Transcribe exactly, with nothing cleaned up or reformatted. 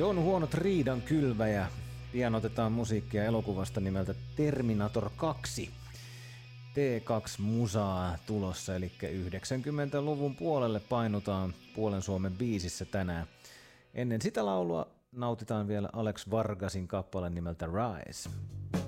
On huonot riidan kylväjä. Pian otetaan musiikkia elokuvasta nimeltä Terminator kaksi. T kaksi musaa tulossa, eli yhdeksänkymmentäluvun puolelle painutaan puolen Suomen biisissä tänään. Ennen sitä laulua nautitaan vielä Alex Vargasin kappale nimeltä Rise.